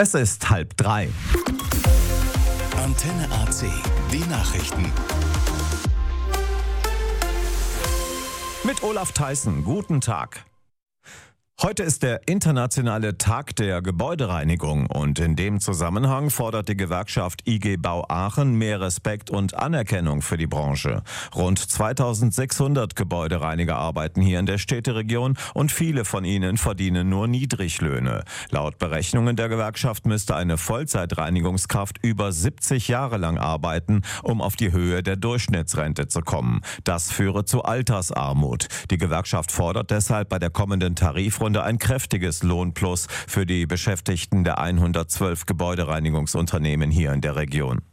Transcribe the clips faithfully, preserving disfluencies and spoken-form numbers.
Es ist halb drei. Antenne A C, die Nachrichten. Mit Olaf Theissen, guten Tag. Heute ist der internationale Tag der Gebäudereinigung und in dem Zusammenhang fordert die Gewerkschaft I G Bau Aachen mehr Respekt und Anerkennung für die Branche. Rund zweitausendsechshundert Gebäudereiniger arbeiten hier in der Städteregion und viele von ihnen verdienen nur Niedriglöhne. Laut Berechnungen der Gewerkschaft müsste eine Vollzeitreinigungskraft über siebzig Jahre lang arbeiten, um auf die Höhe der Durchschnittsrente zu kommen. Das führe zu Altersarmut. Die Gewerkschaft fordert deshalb bei der kommenden Tarifrunde ein kräftiges Lohnplus für die Beschäftigten der hundertzwölf Gebäudereinigungsunternehmen hier in der Region.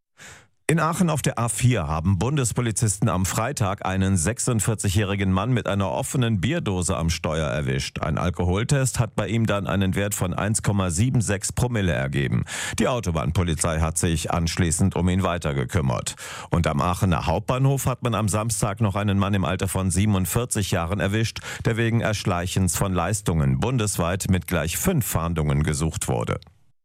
In Aachen auf der A vier haben Bundespolizisten am Freitag einen sechsundvierzigjährigen Mann mit einer offenen Bierdose am Steuer erwischt. Ein Alkoholtest hat bei ihm dann einen Wert von eins Komma sechsundsiebzig Promille ergeben. Die Autobahnpolizei hat sich anschließend um ihn weitergekümmert. Und am Aachener Hauptbahnhof hat man am Samstag noch einen Mann im Alter von siebenundvierzig Jahren erwischt, der wegen Erschleichens von Leistungen bundesweit mit gleich fünf Fahndungen gesucht wurde.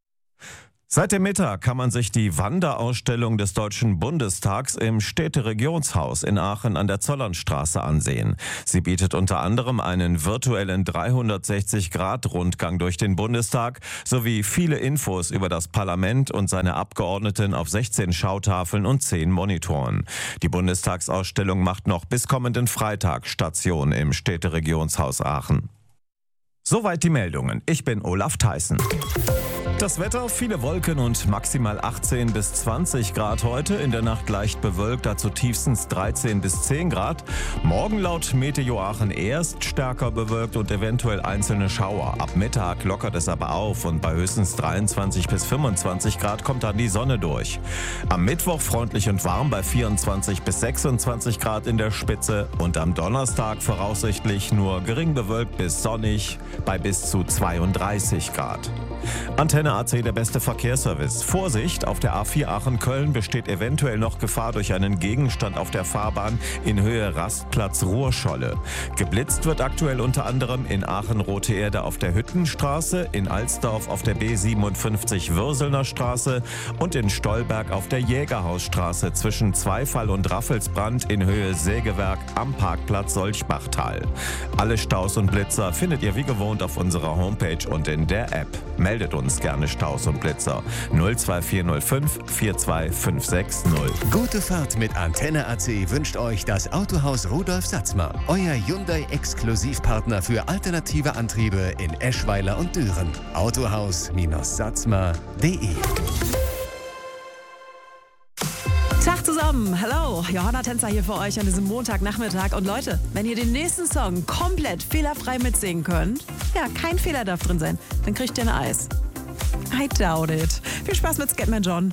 Seit dem Mittag kann man sich die Wanderausstellung des Deutschen Bundestags im Städteregionshaus in Aachen an der Zollernstraße ansehen. Sie bietet unter anderem einen virtuellen dreihundertsechzig Grad Rundgang durch den Bundestag sowie viele Infos über das Parlament und seine Abgeordneten auf sechzehn Schautafeln und zehn Monitoren. Die Bundestagsausstellung macht noch bis kommenden Freitag Station im Städteregionshaus Aachen. Soweit die Meldungen. Ich bin Olaf Theissen. Das Wetter, viele Wolken und maximal achtzehn bis zwanzig Grad heute. In der Nacht leicht bewölkt, dazu tiefstens dreizehn bis zehn Grad. Morgen laut Meteo Aachen erst stärker bewölkt und eventuell einzelne Schauer. Ab Mittag lockert es aber auf und bei höchstens dreiundzwanzig bis fünfundzwanzig Grad kommt dann die Sonne durch. Am Mittwoch freundlich und warm bei vierundzwanzig bis sechsundzwanzig Grad in der Spitze und am Donnerstag voraussichtlich nur gering bewölkt bis sonnig bei bis zu zweiunddreißig Grad. Antenne A C, der beste Verkehrsservice. Vorsicht, auf der A vier Aachen-Köln besteht eventuell noch Gefahr durch einen Gegenstand auf der Fahrbahn in Höhe Rastplatz Ruhrscholle. Geblitzt wird aktuell unter anderem in Aachen-Rote Erde auf der Hüttenstraße, in Alsdorf auf der B siebenundfünfzig Würselner Straße und in Stolberg auf der Jägerhausstraße zwischen Zweifall und Raffelsbrand in Höhe Sägewerk am Parkplatz Solchbachtal. Alle Staus und Blitzer findet ihr wie gewohnt auf unserer Homepage und in der App. Meldet uns gerne Staus und Blitzer null zwei vier null fünf vier zwei fünf sechs null. Gute Fahrt mit Antenne A C wünscht euch das Autohaus Rudolf Satzma. Euer Hyundai-Exklusivpartner für alternative Antriebe in Eschweiler und Düren. Autohaus-satzma punkt de. Tag zusammen, hallo, Johanna Tänzer hier für euch an diesem Montagnachmittag. Und Leute, wenn ihr den nächsten Song komplett fehlerfrei mitsingen könnt, ja, kein Fehler darf drin sein, dann kriegt ihr ein Eis. I doubt it. Viel Spaß mit Scatman John.